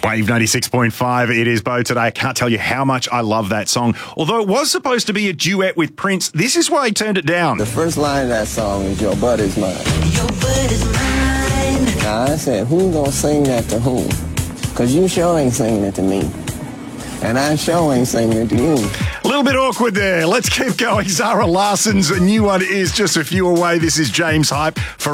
Wave 96.5, it is Bo today. I can't tell you how much I love that song. Although it was supposed to be a duet with Prince, this is why he turned it down. The first line of that song is, "Your butt is mine." Your butt is mine. Now I said, who gonna sing that to whom? Because you sure ain't singing it to me. And I sure ain't singing it to you. A little bit awkward there. Let's keep going. Zara Larson's new one is just a few away. This is James Hype for